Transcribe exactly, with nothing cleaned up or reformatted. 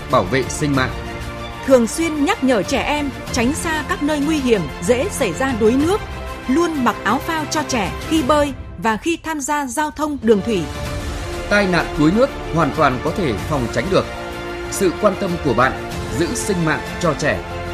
bảo vệ sinh mạng. Thường xuyên nhắc nhở trẻ em tránh xa các nơi nguy hiểm dễ xảy ra đuối nước, luôn mặc áo phao cho trẻ khi bơi và khi tham gia giao thông đường thủy. Tai nạn đuối nước hoàn toàn có thể phòng tránh được. Sự quan tâm của bạn giữ sinh mạng cho trẻ.